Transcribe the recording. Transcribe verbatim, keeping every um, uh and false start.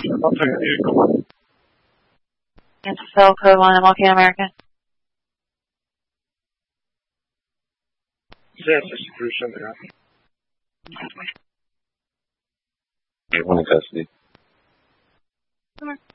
I'll take a vehicle. It's cell code one, M L K America. zero sixty-three, something up. One in custody. Come on.